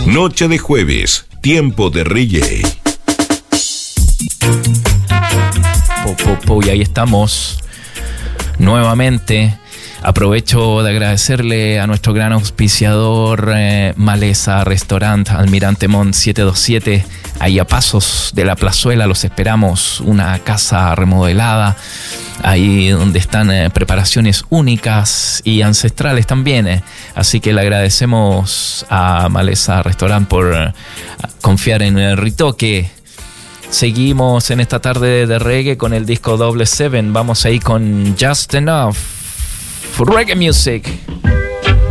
Noche de jueves, tiempo de reggae. Y ahí estamos nuevamente. Aprovecho de agradecerle a nuestro gran auspiciador Maleza Restaurant, Almirante Montt 727, ahí a pasos de la plazuela. Los esperamos, una casa remodelada, ahí donde están preparaciones únicas y ancestrales también. Así que le agradecemos a Maleza Restaurant por confiar en el ritoque. Seguimos en esta tarde de reggae con el disco Double 7. Vamos ahí con Just Enough Reggae Music.